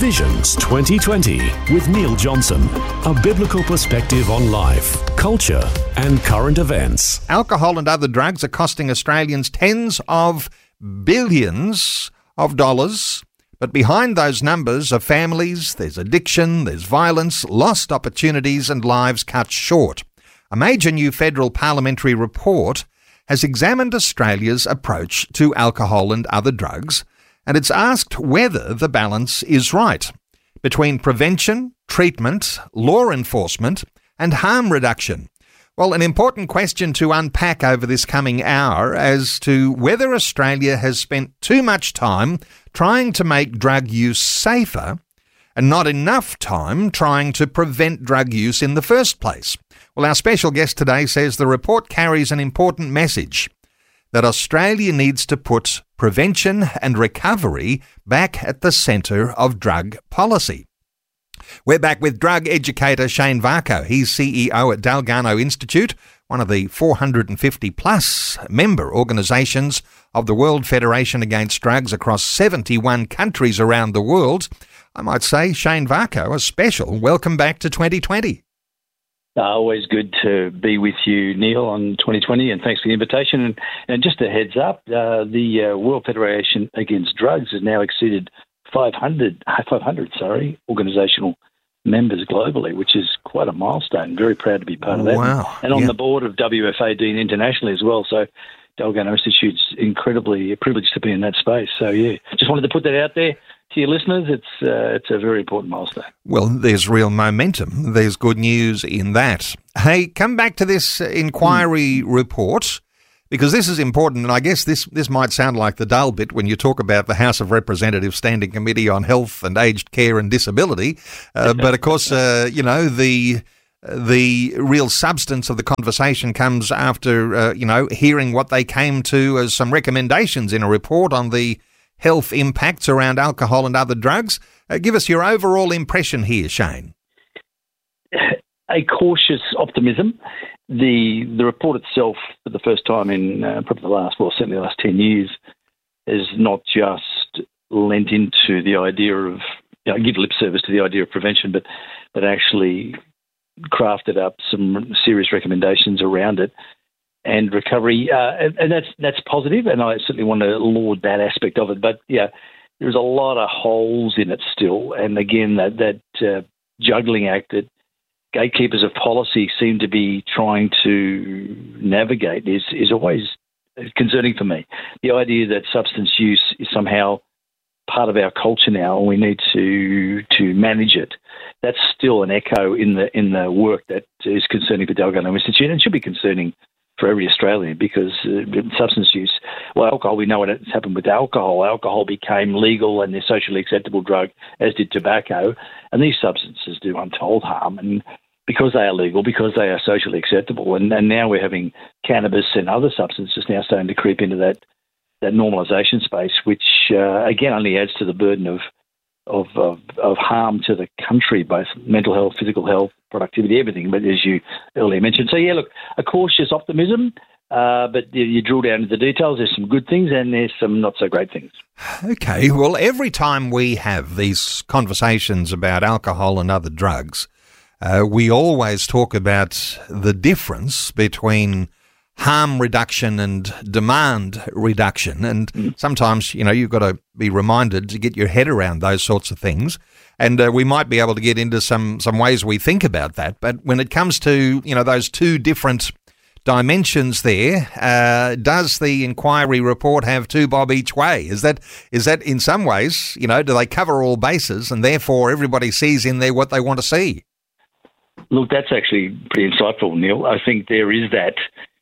Visions 2020 with Neil Johnson. A biblical perspective on life, culture and current events. Alcohol and other drugs are costing Australians tens of billions of dollars. But behind those numbers are families, there's addiction, there's violence, lost opportunities and lives cut short. A major new federal parliamentary report has examined Australia's approach to alcohol and other drugs, and it's asked whether the balance is right between prevention, treatment, law enforcement and harm reduction. Well, an important question to unpack over this coming hour as to whether Australia has spent too much time trying to make drug use safer and not enough time trying to prevent drug use in the first place. Well, our special guest today says the report carries an important message that Australia needs to put prevention and recovery back at the centre of drug policy. We're back with drug educator Shane Varcoe. He's CEO at Dalgarno Institute, one of the 450 plus member organisations of the World Federation Against Drugs across 71 countries around the world. I might say, Shane Varcoe, a special welcome back to 2020. Always good to be with you, Neil, on 2020, and thanks for the invitation. And just a heads up, the World Federation Against Drugs has now exceeded 500 organisational members globally, which is quite a milestone. Very proud to be part of that. Wow. And on the board of WFAD internationally as well. So Dalgarno Institute's incredibly privileged to be in that space. So, yeah, just wanted to put that out there to your listeners. It's a very important milestone. Well, there's real momentum. There's good news in that. Hey, come back to this inquiry report, because this is important, and I guess this might sound like the dull bit when you talk about the House of Representatives Standing Committee on Health and Aged Care and Disability, but of course, the real substance of the conversation comes after, hearing what they came to as some recommendations in a report on the health impacts around alcohol and other drugs. Give us your overall impression here, Shane. A cautious optimism. The report itself, for the first time in probably certainly the last 10 years, has not just lent into the idea of, give lip service to the idea of prevention, but actually crafted up some serious recommendations around it and recovery, and that's positive, and I certainly want to laud that aspect of it. But yeah, there's a lot of holes in it still, and again, that juggling act that gatekeepers of policy seem to be trying to navigate is always concerning for me. The idea that substance use is somehow part of our culture now, and we need to manage it. That's still an echo in the work that is concerning for Dalgarno Institute, and should be concerning for every Australian, because substance use, alcohol, we know what has happened with alcohol. Alcohol became legal and a socially acceptable drug, as did tobacco, and these substances do untold harm, and because they are legal, because they are socially acceptable, and now we're having cannabis and other substances now starting to creep into that normalisation space, which again only adds to the burden of harm to the country, both mental health, physical health, productivity, everything. But as you earlier mentioned, so yeah, look, a cautious optimism, but you drill down into the details. There's some good things and there's some not so great things. Okay, well, every time we have these conversations about alcohol and other drugs, we always talk about the difference between harm reduction and demand reduction. And sometimes, you've got to be reminded to get your head around those sorts of things. And we might be able to get into some ways we think about that. But when it comes to, those two different dimensions there, does the inquiry report have two bob each way? Is that in some ways, do they cover all bases and therefore everybody sees in there what they want to see? Look, that's actually pretty insightful, Neil. I think there is that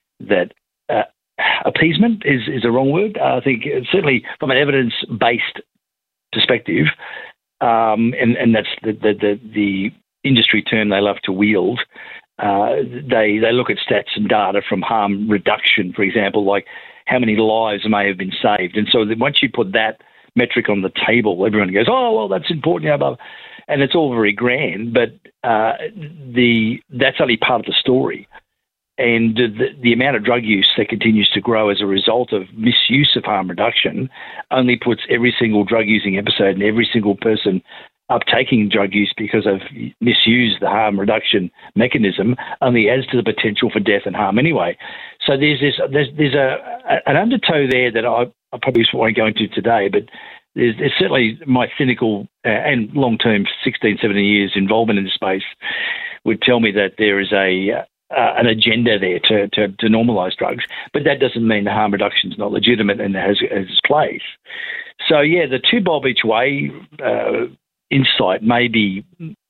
appeasement is a wrong word. I think certainly from an evidence-based perspective, and that's the industry term they love to wield. They look at stats and data from harm reduction, for example, like how many lives may have been saved. And so once you put that metric on the table, everyone goes, oh, well, that's important. And it's all very grand, but that's only part of the story. And the amount of drug use that continues to grow as a result of misuse of harm reduction only puts every single drug-using episode and every single person uptaking drug use because of misuse the harm reduction mechanism only adds to the potential for death and harm anyway. So there's an undertow there that I probably won't go into today, but there's certainly my cynical and long-term 16, 17 years involvement in the space would tell me that there is an agenda there to normalise drugs, but that doesn't mean the harm reduction is not legitimate and has its place. So, yeah, the two bob each way insight may be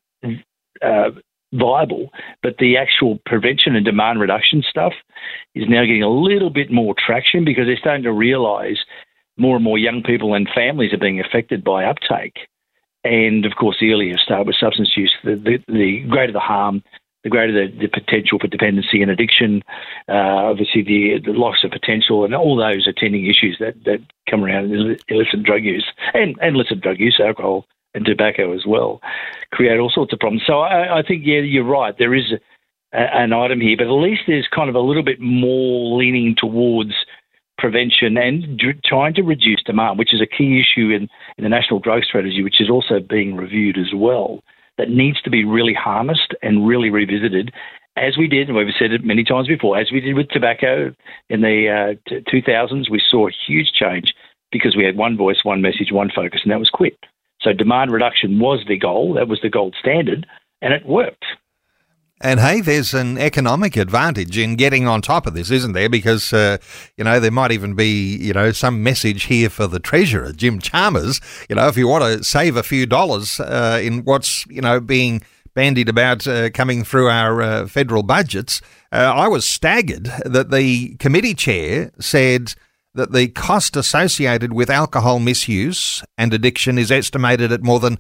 viable, but the actual prevention and demand reduction stuff is now getting a little bit more traction because they're starting to realise more and more young people and families are being affected by uptake. And, of course, the earlier you start with substance use, the greater the harm, the greater the potential for dependency and addiction, obviously the loss of potential and all those attending issues that come around illicit drug use and illicit drug use, alcohol and tobacco as well, create all sorts of problems. So I think, yeah, you're right. There is an item here, but at least there's kind of a little bit more leaning towards prevention and trying to reduce demand, which is a key issue in the National Drug Strategy, which is also being reviewed as well, that needs to be really harnessed and really revisited, as we did, and we've said it many times before, as we did with tobacco in the 2000s. We saw a huge change because we had one voice, one message, one focus, and that was quit. So demand reduction was the goal. That was the gold standard, and it worked. And hey, there's an economic advantage in getting on top of this, isn't there? Because, there might even be, some message here for the Treasurer, Jim Chalmers. If you want to save a few dollars in what's, being bandied about coming through our federal budgets, I was staggered that the committee chair said that the cost associated with alcohol misuse and addiction is estimated at more than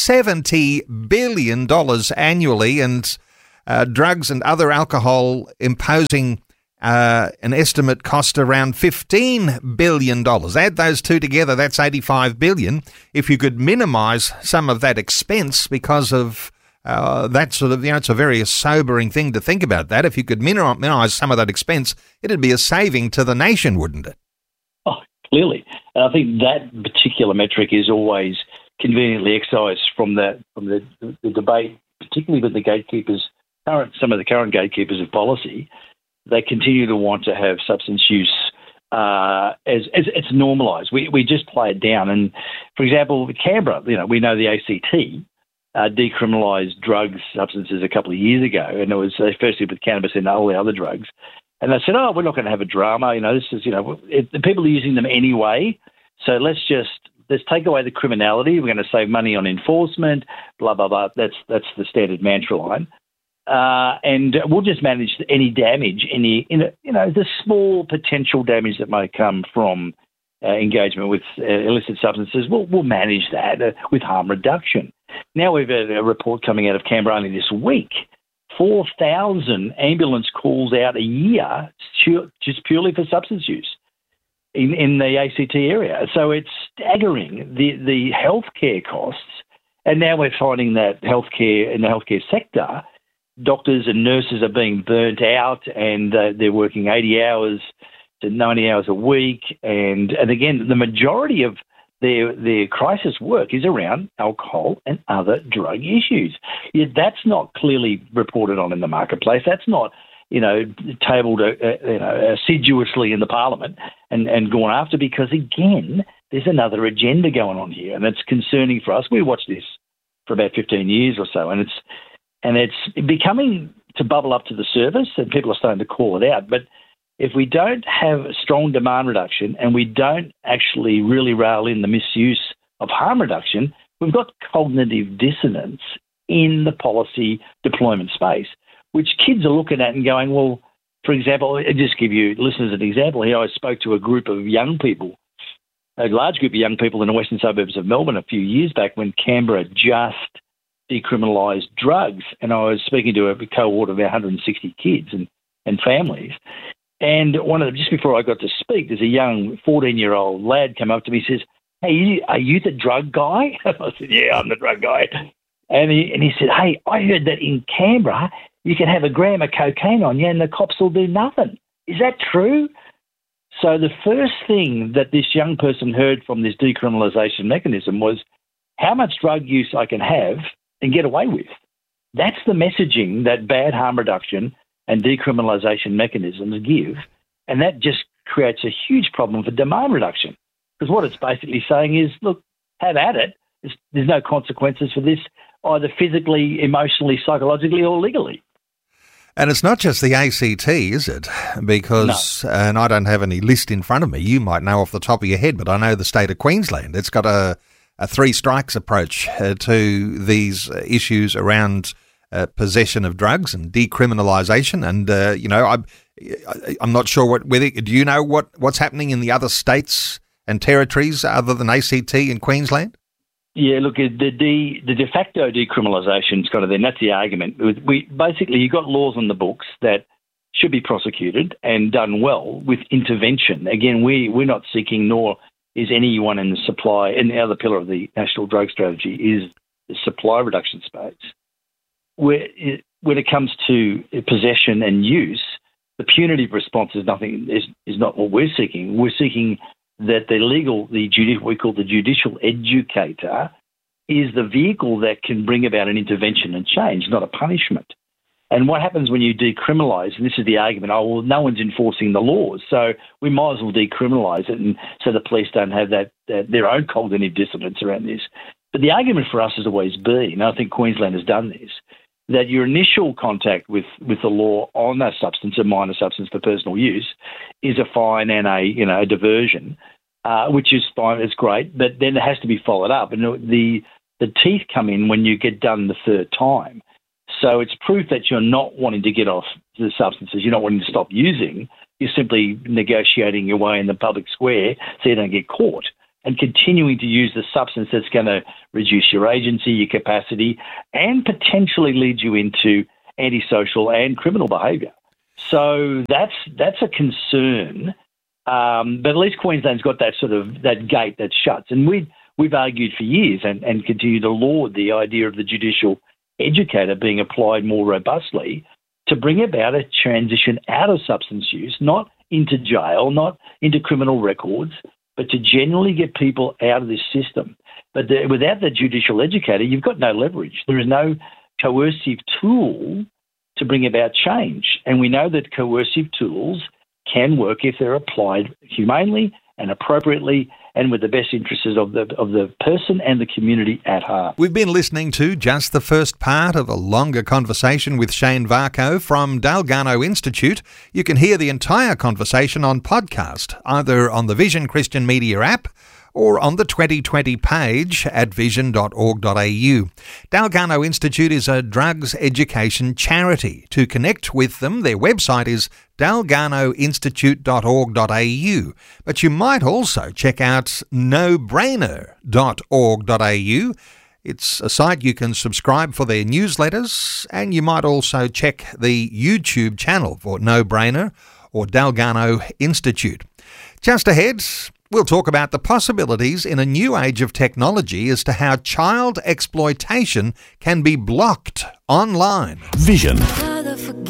$70 billion annually, and drugs and other alcohol imposing an estimate cost around $15 billion. Add those two together, that's $85 billion. If you could minimise some of that expense because of that sort of, it's a very sobering thing to think about that. If you could minimise some of that expense, it'd be a saving to the nation, wouldn't it? Oh, clearly. And I think that particular metric is always conveniently excised from the debate, particularly with the gatekeepers, some of the current gatekeepers of policy. They continue to want to have substance use as it's normalised. We just play it down. And, for example, Canberra, we know the ACT decriminalised drugs, substances a couple of years ago, and it was firstly with cannabis and all the other drugs. And they said, we're not going to have a drama. This is, people are using them anyway, so let's take away the criminality. We're going to save money on enforcement, blah, blah, blah. That's the standard mantra line. And we'll just manage any damage, the small potential damage that might come from engagement with illicit substances. We'll manage that with harm reduction. Now we've had a report coming out of Canberra only this week, 4,000 ambulance calls out a year just purely for substance use in the ACT area. So it's staggering, the healthcare costs. And now we're finding that in the healthcare sector, doctors and nurses are being burnt out and they're working 80 hours to 90 hours a week. And again, the majority of their crisis work is around alcohol and other drug issues. Yet that's not clearly reported on in the marketplace. That's not, tabled assiduously in the Parliament and gone after, because, again, there's another agenda going on here, and it's concerning for us. We watched this for about 15 years or so, and it's becoming to bubble up to the surface, and people are starting to call it out. But if we don't have strong demand reduction and we don't actually really rail in the misuse of harm reduction, we've got cognitive dissonance in the policy deployment space, which kids are looking at and going, well, for example, I'll just give you listeners an example here. I spoke to a group of young people, a large group of young people in the western suburbs of Melbourne a few years back when Canberra just decriminalised drugs, and I was speaking to a cohort of 160 kids and families. And one of them, just before I got to speak, there's a young 14-year-old lad come up to me and says, "Hey, are you the drug guy?" I said, "Yeah, I'm the drug guy." And he said, "Hey, I heard that in Canberra you can have a gram of cocaine on you and the cops will do nothing. Is that true?" So the first thing that this young person heard from this decriminalisation mechanism was, how much drug use I can have and get away with. That's the messaging that bad harm reduction and decriminalisation mechanisms give, and that just creates a huge problem for demand reduction. Because what it's basically saying is, look, have at it. There's no consequences for this, either physically, emotionally, psychologically, or legally. And it's not just the ACT, is it? Because, and I don't have any list in front of me, you might know off the top of your head, but I know the state of Queensland, it's got a three strikes approach to these issues around possession of drugs and decriminalisation. And, you know, I'm not sure do you know what's happening in the other states and territories other than ACT in Queensland? Yeah, look, the de facto decriminalisation is kind of there, and that's the argument. Basically, you've got laws on the books that should be prosecuted and done well with intervention. Again, we're not seeking, nor is anyone in the supply, and the other pillar of the National Drug Strategy is the supply reduction space. When it comes to possession and use, the punitive response is not what we're seeking. We're seeking that what we call the judicial educator is the vehicle that can bring about an intervention and change, not a punishment. And what happens when you decriminalise, and this is the argument, no one's enforcing the laws, so we might as well decriminalise it, and so the police don't have their own cognitive dissonance around this. But the argument for us has always been, and I think Queensland has done this, that your initial contact with the law on a substance, a minor substance for personal use, is a fine and a diversion, which is fine, it's great, but then it has to be followed up. And the teeth come in when you get done the third time. So it's proof that you're not wanting to get off the substances, you're not wanting to stop using, you're simply negotiating your way in the public square so you don't get caught, and continuing to use the substance that's going to reduce your agency, your capacity, and potentially lead you into antisocial and criminal behaviour. So that's a concern, but at least Queensland's got that gate that shuts. And we've argued for years and continue to laud the idea of the judicial educator being applied more robustly to bring about a transition out of substance use, not into jail, not into criminal records, but to generally get people out of this system. But without the judicial educator, you've got no leverage. There is no coercive tool to bring about change. And we know that coercive tools can work if they're applied humanely and appropriately and with the best interests of the person and the community at heart. We've been listening to just the first part of a longer conversation with Shane Varcoe from Dalgarno Institute. You can hear the entire conversation on podcast, either on the Vision Christian Media app or on the 2020 page at vision.org.au. Dalgarno Institute is a drugs education charity. To connect with them, their website is dalgarnoinstitute.org.au. But you might also check out nobrainer.org.au. It's a site you can subscribe for their newsletters, and you might also check the YouTube channel for No Brainer or Dalgarno Institute. Just ahead, we'll talk about the possibilities in a new age of technology as to how child exploitation can be blocked online. Vision